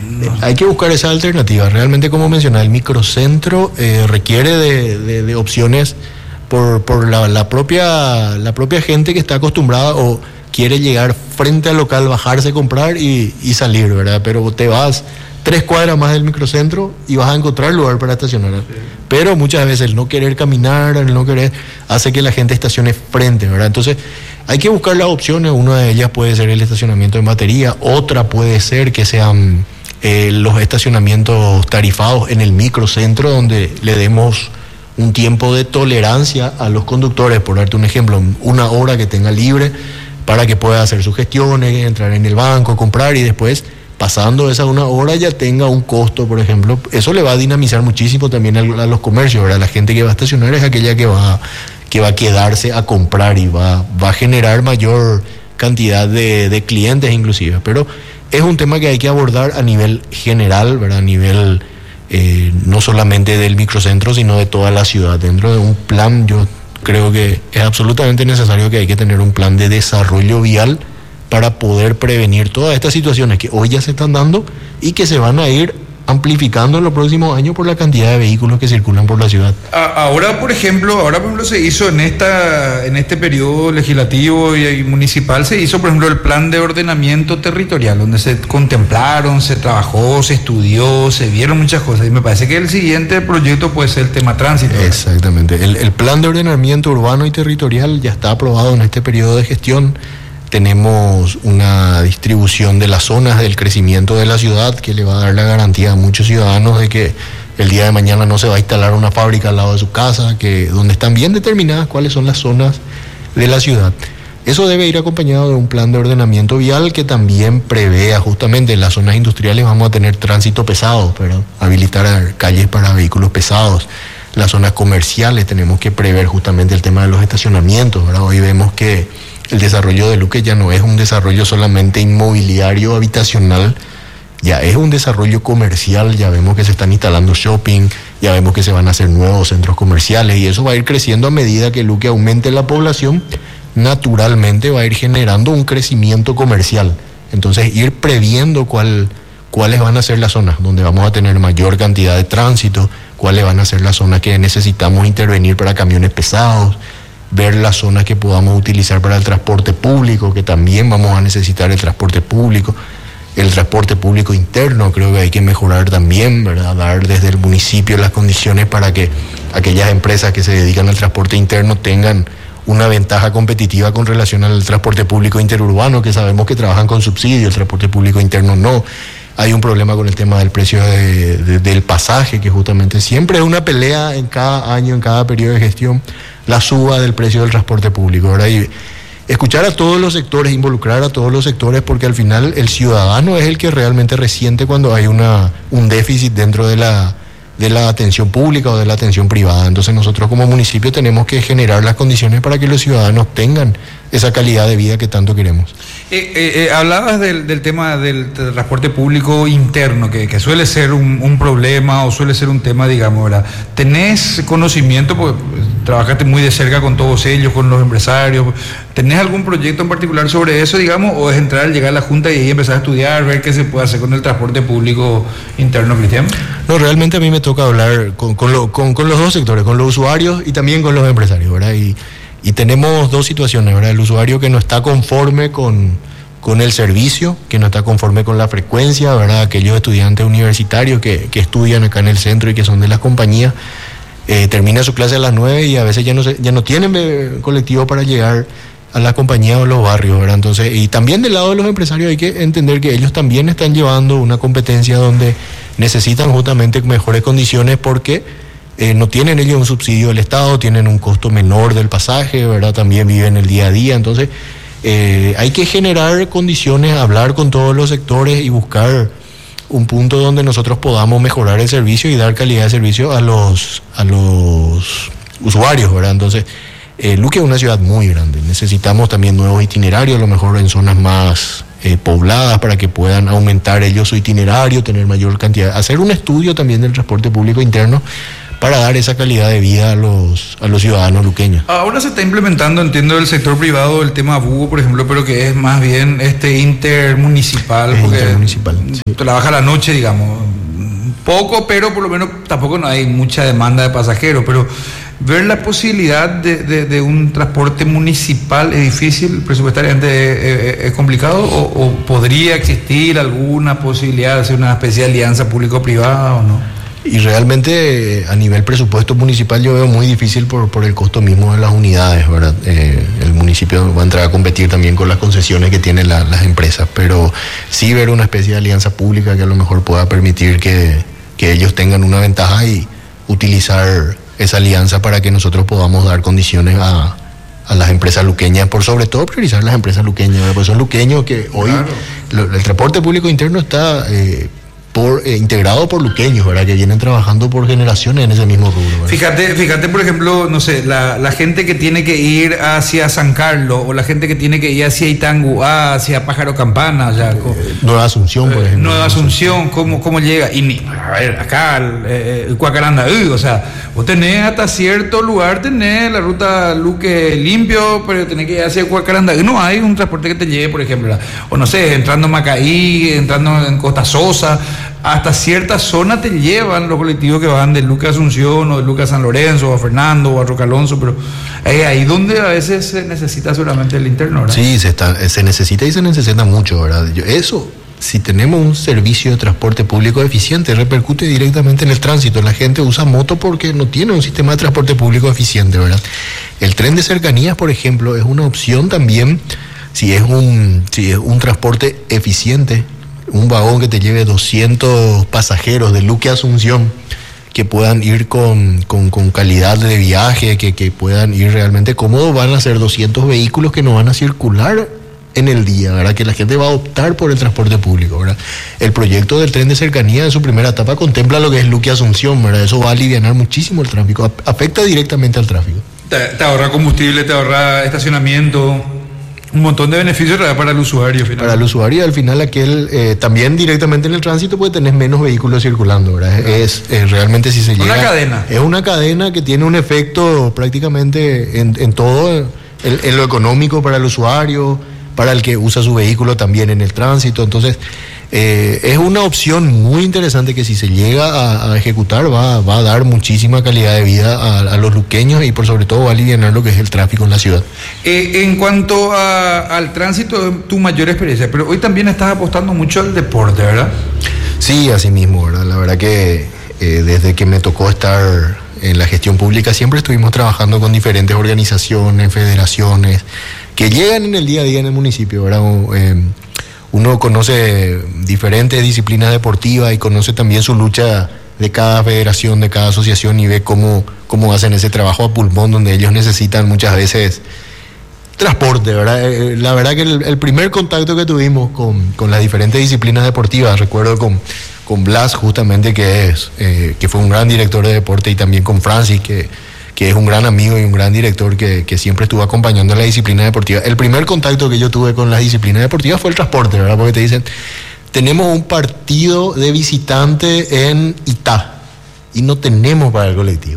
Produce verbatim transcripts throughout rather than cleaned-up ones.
no. Hay que buscar esa alternativa. Realmente, como mencionaba, el microcentro eh, requiere de, de, de opciones por, por la, la, propia, la propia gente que está acostumbrada o quiere llegar frente al local, bajarse, comprar y, y salir, ¿verdad? Pero te vas tres cuadras más del microcentro y vas a encontrar lugar para estacionar. Sí. Pero muchas veces el no querer caminar, el no querer, hace que la gente estacione frente, ¿verdad? Entonces, hay que buscar las opciones. Una de ellas puede ser el estacionamiento en batería, otra puede ser que sean eh, los estacionamientos tarifados en el microcentro, donde le demos un tiempo de tolerancia a los conductores, por darte un ejemplo, una hora que tenga libre para que pueda hacer sus gestiones, entrar en el banco, comprar y después, pasando esa una hora, ya tenga un costo, por ejemplo. Eso le va a dinamizar muchísimo también a, a los comercios, ¿verdad? La gente que va a estacionar es aquella que va, que va a quedarse a comprar y va, va a generar mayor cantidad de, de clientes inclusive. Pero es un tema que hay que abordar a nivel general, ¿verdad? A nivel eh, no solamente del microcentro, sino de toda la ciudad. Dentro de un plan, yo creo que es absolutamente necesario que hay que tener un plan de desarrollo vial para poder prevenir todas estas situaciones que hoy ya se están dando y que se van a ir amplificando en los próximos años por la cantidad de vehículos que circulan por la ciudad. Ahora, por ejemplo, ahora por ejemplo se hizo en esta en este periodo legislativo y, y municipal, se hizo por ejemplo el plan de ordenamiento territorial, donde se contemplaron, se trabajó, se estudió, se vieron muchas cosas, y me parece que el siguiente proyecto puede ser el tema tránsito. Exactamente, el, el plan de ordenamiento urbano y territorial ya está aprobado en este periodo de gestión. Tenemos una distribución de las zonas del crecimiento de la ciudad que le va a dar la garantía a muchos ciudadanos de que el día de mañana no se va a instalar una fábrica al lado de su casa, que donde están bien determinadas cuáles son las zonas de la ciudad. Eso debe ir acompañado de un plan de ordenamiento vial que también prevea justamente en las zonas industriales vamos a tener tránsito pesado, pero habilitar calles para vehículos pesados. Las zonas comerciales tenemos que prever justamente el tema de los estacionamientos, ¿verdad? Hoy vemos que el desarrollo de Luque ya no es un desarrollo solamente inmobiliario habitacional, ya es un desarrollo comercial, ya vemos que se están instalando shopping, ya vemos que se van a hacer nuevos centros comerciales y eso va a ir creciendo a medida que Luque aumente la población, naturalmente va a ir generando un crecimiento comercial. Entonces ir previendo cuál, cuáles van a ser las zonas donde vamos a tener mayor cantidad de tránsito, cuáles van a ser las zonas que necesitamos intervenir para camiones pesados, ver las zonas que podamos utilizar para el transporte público, que también vamos a necesitar el transporte público, el transporte público interno, creo que hay que mejorar también, ¿verdad? Dar desde el municipio las condiciones para que aquellas empresas que se dedican al transporte interno tengan una ventaja competitiva con relación al transporte público interurbano, que sabemos que trabajan con subsidio, el transporte público interno no. Hay un problema con el tema del precio de, de, del pasaje, que justamente siempre es una pelea en cada año, en cada periodo de gestión, la suba del precio del transporte público, ¿verdad? Y escuchar a todos los sectores, involucrar a todos los sectores, porque al final el ciudadano es el que realmente resiente cuando hay una, un déficit dentro de la, de la atención pública o de la atención privada. Entonces nosotros como municipio tenemos que generar las condiciones para que los ciudadanos tengan esa calidad de vida que tanto queremos. Eh, eh, eh, hablabas del, del tema del, del transporte público interno, que, que suele ser un, un problema o suele ser un tema, digamos, ¿verdad? ¿Tenés conocimiento, porque trabajaste muy de cerca con todos ellos, con los empresarios? ¿Tenés algún proyecto en particular sobre eso, digamos, o es entrar, llegar a la Junta y ahí empezar a estudiar, ver qué se puede hacer con el transporte público interno, Cristian? No, realmente a mí me toca hablar con, con, lo, con, con los dos sectores, con los usuarios y también con los empresarios, ¿verdad? Y, y tenemos dos situaciones, ¿verdad? El usuario que no está conforme con, con el servicio, que no está conforme con la frecuencia, ¿verdad? Aquellos estudiantes universitarios que, que estudian acá en el centro y que son de las compañías, eh, terminan su clase a las nueve y a veces ya no, se, ya no tienen colectivo para llegar a la compañía o los barrios, ¿verdad? Entonces, y también del lado de los empresarios hay que entender que ellos también están llevando una competencia donde necesitan justamente mejores condiciones porque Eh, no tienen ellos un subsidio del Estado, tienen un costo menor del pasaje, ¿verdad? También viven el día a día, entonces eh, hay que generar condiciones, hablar con todos los sectores y buscar un punto donde nosotros podamos mejorar el servicio y dar calidad de servicio a los, a los usuarios, ¿verdad? Entonces, eh, Luque es una ciudad muy grande, necesitamos también nuevos itinerarios, a lo mejor en zonas más eh, pobladas para que puedan aumentar ellos su itinerario, tener mayor cantidad, hacer un estudio también del transporte público interno, para dar esa calidad de vida a los, a los ciudadanos luqueños. Ahora se está implementando, entiendo, del sector privado el tema B U, por ejemplo, pero que es más bien este intermunicipal. Es porque intermunicipal, sí. trabaja a la noche, digamos, poco, pero por lo menos tampoco no hay mucha demanda de pasajeros, pero ver la posibilidad de, de, de un transporte municipal es difícil, presupuestariamente es, es, es complicado, o, o podría existir alguna posibilidad de hacer una especie de alianza público-privada o no. Y realmente a nivel presupuesto municipal yo veo muy difícil por, por el costo mismo de las unidades, ¿verdad? Eh, el municipio va a entrar a competir también con las concesiones que tienen la, las empresas, pero sí ver una especie de alianza pública que a lo mejor pueda permitir que, que ellos tengan una ventaja y utilizar esa alianza para que nosotros podamos dar condiciones a, a las empresas luqueñas, por sobre todo priorizar las empresas luqueñas, ¿verdad? Pues son luqueños que hoy claro. lo, el transporte público interno está... Eh, Por, eh, integrado por luqueños, ¿verdad? Que vienen trabajando por generaciones en ese mismo rubro, ¿verdad? Fíjate, fíjate, por ejemplo, no sé, la, la gente que tiene que ir hacia San Carlos, o la gente que tiene que ir hacia Itanguá, hacia Pájaro Campana, ya, eh, Nueva Asunción, por ejemplo. Nueva Asunción, ¿cómo, cómo llega? Y ni, a ver, acá, el, el Cuacaranda, o sea, vos tenés hasta cierto lugar, tenés la ruta Luque limpio, pero tenés que ir hacia Cuacaranda. No hay un transporte que te lleve, por ejemplo, ¿verdad? O no sé, entrando en Macaí, entrando en Costa Sosa, hasta cierta zona te llevan los colectivos que van de Luque a Asunción o de Luque a San Lorenzo o a Fernando o a Roca Alonso, pero es ahí donde a veces se necesita solamente el interno, ¿verdad? Sí, se, está, se necesita y se necesita mucho, ¿verdad? Yo, eso, si tenemos un servicio de transporte público eficiente, repercute directamente en el tránsito. La gente usa moto porque no tiene un sistema de transporte público eficiente, ¿verdad? El tren de cercanías, por ejemplo, es una opción también si es un, si es un transporte eficiente. Un vagón que te lleve doscientos pasajeros de Luque a Asunción, que puedan ir con, con, con calidad de viaje, que, que puedan ir realmente cómodos, van a ser doscientos vehículos que no van a circular en el día, ¿verdad? Que la gente va a optar por el transporte público, ¿verdad? El proyecto del tren de cercanía en su primera etapa contempla lo que es Luque a Asunción, ¿verdad? Eso va a aliviar muchísimo el tráfico, afecta directamente al tráfico. Te, te ahorra combustible, te ahorra estacionamiento, un montón de beneficios para el usuario. Finalmente. Para el usuario, al final, aquel eh, también directamente en el tránsito, pues tenés menos vehículos circulando, ¿verdad? Claro. Es eh, realmente si se llega. Una cadena. Es una cadena que tiene un efecto prácticamente en, en todo, en, en lo económico para el usuario, para el que usa su vehículo también en el tránsito. Entonces, eh, es una opción muy interesante que si se llega a, a ejecutar va, va a dar muchísima calidad de vida a, a los luqueños y por sobre todo va a aliviar lo que es el tráfico en la ciudad. Eh, en cuanto a, al tránsito, tu mayor experiencia, pero hoy también estás apostando mucho al deporte, ¿verdad? Sí, así mismo, ¿verdad? La verdad que eh, desde que me tocó estar en la gestión pública siempre estuvimos trabajando con diferentes organizaciones, federaciones, que llegan en el día a día en el municipio, ¿verdad? Eh, uno conoce diferentes disciplinas deportivas y conoce también su lucha de cada federación, de cada asociación y ve cómo, cómo hacen ese trabajo a pulmón donde ellos necesitan muchas veces transporte, ¿verdad? Eh, la verdad que el, el primer contacto que tuvimos con, con las diferentes disciplinas deportivas, recuerdo con, con Blas justamente, que, es, eh, que fue un gran director de deporte, y también con Francis, que... que es un gran amigo y un gran director que, que siempre estuvo acompañando a la disciplina deportiva. El primer contacto que yo tuve con las disciplinas deportivas fue el transporte, ¿verdad? Porque te dicen, tenemos un partido de visitante en Itá y no tenemos para el colectivo.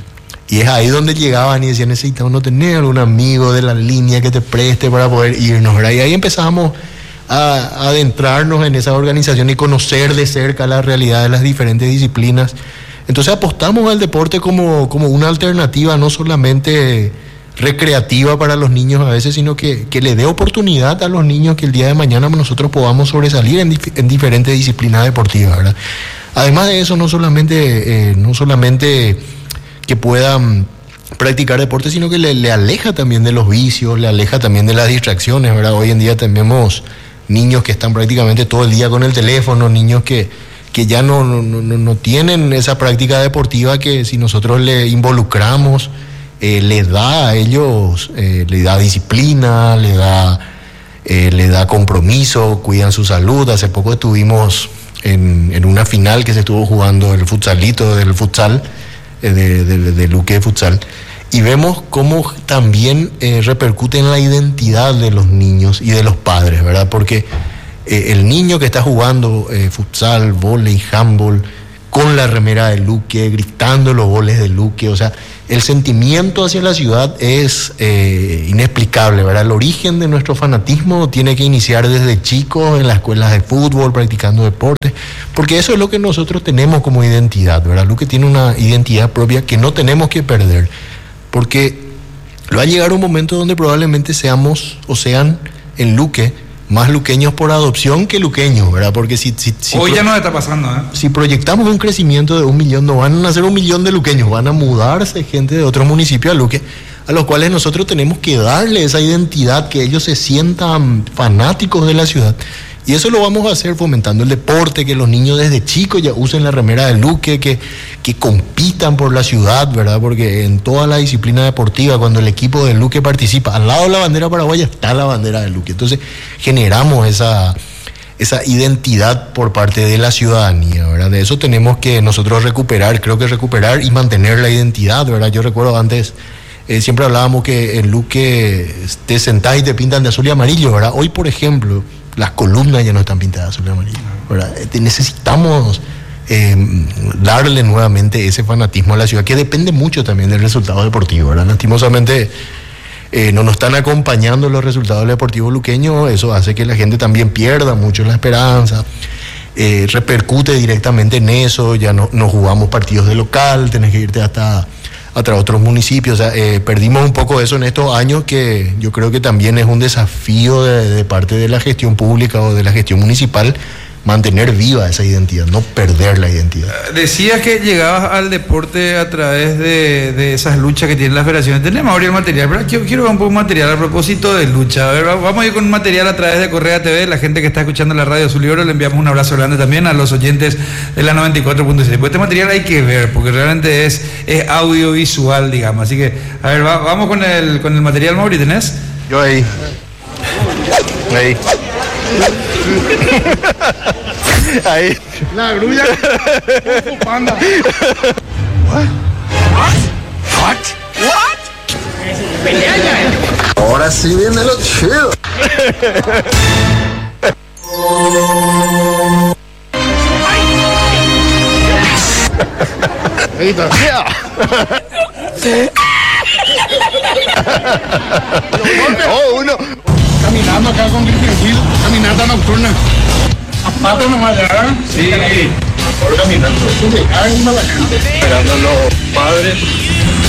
Y es ahí donde llegaban y decían, necesitamos no tener algún amigo de la línea que te preste para poder irnos, ¿verdad? Y ahí empezábamos a, a adentrarnos en esa organización y conocer de cerca la realidad de las diferentes disciplinas. Entonces apostamos al deporte como, como una alternativa no solamente recreativa para los niños a veces, sino que, que le dé oportunidad a los niños que el día de mañana nosotros podamos sobresalir en, dif- en diferentes disciplinas deportivas, ¿verdad? Además de eso, no solamente, eh, no solamente que puedan practicar deporte, sino que le, le aleja también de los vicios, le aleja también de las distracciones, ¿verdad? Hoy en día tenemos niños que están prácticamente todo el día con el teléfono, niños que... que ya no, no, no, no tienen esa práctica deportiva que si nosotros le involucramos, eh, le da a ellos, eh, le da disciplina, le da, eh, le da compromiso, cuidan su salud. Hace poco estuvimos en, en una final que se estuvo jugando el futsalito del futsal, eh, de, de, de Luque Futsal, y vemos cómo también eh, repercute en la identidad de los niños y de los padres, ¿verdad? Porque Eh, el niño que está jugando eh, futsal, vóley, handball, con la remera de Luque, gritando los goles de Luque, o sea, el sentimiento hacia la ciudad es eh, inexplicable, ¿verdad? El origen de nuestro fanatismo tiene que iniciar desde chicos en las escuelas de fútbol, practicando deporte, porque eso es lo que nosotros tenemos como identidad, ¿verdad? Luque tiene una identidad propia que no tenemos que perder, porque va a llegar un momento donde probablemente seamos o sean en Luque más luqueños por adopción que luqueños, ¿verdad? Porque si... si, si Hoy ya nos está pasando, ¿eh? Si proyectamos un crecimiento de un millón, no van a nacer un millón de luqueños, van a mudarse gente de otro municipio a Luque, a los cuales nosotros tenemos que darle esa identidad, que ellos se sientan fanáticos de la ciudad. Y eso lo vamos a hacer fomentando el deporte, que los niños desde chicos ya usen la remera de Luque, que, que compitan por la ciudad, ¿verdad? Porque en toda la disciplina deportiva, cuando el equipo de Luque participa, al lado de la bandera paraguaya está la bandera de Luque. Entonces generamos esa, esa identidad por parte de la ciudadanía, ¿verdad? De eso tenemos que nosotros recuperar, creo que recuperar y mantener la identidad, ¿verdad? Yo recuerdo antes... Eh, siempre hablábamos que en Luque te sentás y te pintan de azul y amarillo, ¿verdad? Hoy, por ejemplo, las columnas ya no están pintadas de azul y amarillo, ¿verdad? Eh, necesitamos eh, darle nuevamente ese fanatismo a la ciudad, que depende mucho también del resultado deportivo, ¿verdad? Lastimosamente eh, no nos están acompañando los resultados deportivos luqueños, eso hace que la gente también pierda mucho la esperanza. Eh, repercute directamente en eso, ya no, no jugamos partidos de local, tenés que irte hasta... hasta otros municipios, o sea, eh, perdimos un poco eso en estos años, que yo creo que también es un desafío de, de parte de la gestión pública o de la gestión municipal, mantener viva esa identidad, no perder la identidad. Decías que llegabas al deporte a través de, de esas luchas que tienen las federaciones. Tenemos ahora el material, pero quiero, quiero ver un poco material a propósito de lucha. A ver, vamos a ir con un material a través de Correa T V, la gente que está escuchando la radio Azul y Oro, le enviamos un abrazo grande también a los oyentes de la noventa y cuatro punto siete. Pues este material hay que ver, porque realmente es, es audiovisual, digamos. Así que, a ver, va, vamos con el, con el material, Mauri, ¿tenés? Yo ahí. Ahí. Ahí. La grulla. Kung Fu Panda. What? What? What? Pelea ya. Ahora sí viene lo chido. Ahí está. Oh, uno. Caminando acá con Griffin Hill, caminata nocturna. A pato nomás, ¿verdad? Sí. Por caminando. Ay, una la gente. Esperando a los padres.